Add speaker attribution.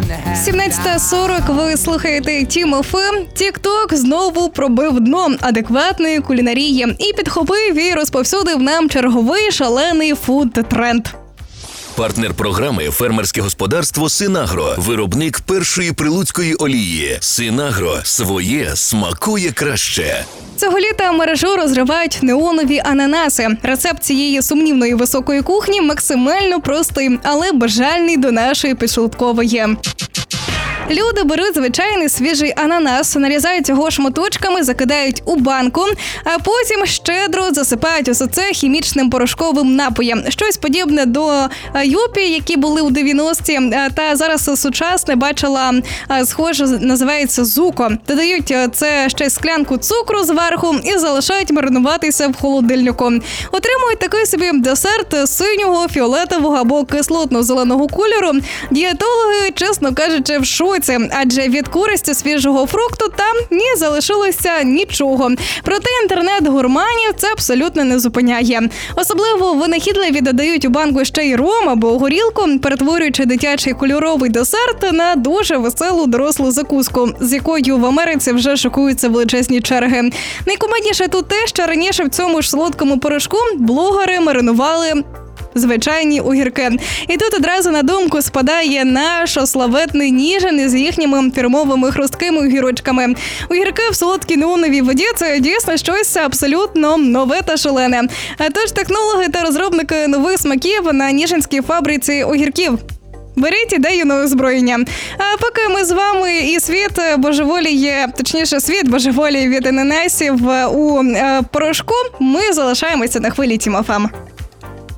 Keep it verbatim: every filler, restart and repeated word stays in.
Speaker 1: сімнадцята сорок, ви слухаєте Тім еф ем. Тік-ток знову пробив дно адекватної кулінарії і підхопив і розповсюдив нам черговий шалений фуд-тренд.
Speaker 2: Партнер програми – фермерське господарство «Синагро», виробник першої прилуцької олії. «Синагро» – своє смакує краще.
Speaker 1: Цього літа мережу розривають неонові ананаси. Рецепт цієї сумнівної високої кухні максимально простий, але бажальний до нашої підшлункової. Люди беруть звичайний свіжий ананас, нарізають його шматочками, закидають у банку, а потім щедро засипають усе це хімічним порошковим напоєм. Щось подібне до юпі, які були у дев'яності, та зараз сучасне бачила, схоже, називається зуко. Додають це ще склянку цукру зверху і залишають маринуватися в холодильнику. Отримують такий собі десерт синього, фіолетового або кислотно-зеленого кольору. Дієтологи, чесно кажучи, в шоці. Адже від користі свіжого фрукту там не залишилося нічого. Проте інтернет-гурманів це абсолютно не зупиняє. Особливо винахідливі додають у банку ще й ром або горілку, перетворюючи дитячий кольоровий десерт на дуже веселу дорослу закуску, з якою в Америці вже шокуються величезні черги. Найкумедніше тут те, що раніше в цьому ж солодкому порошку блогери маринували звичайні огірки. І тут одразу на думку спадає наш славетний Ніжин із їхніми фірмовими хрусткими огірочками. Огірки в солодкій неоновій воді – це дійсно щось абсолютно нове та шалене. Тож технологи та розробники нових смаків на Ніжинській фабриці огірків. Беріть ідею на озброєння. А поки ми з вами і світ божеволіє, точніше світ божеволіє від ананасів у порошку, ми залишаємося на хвилі Тім еф ем.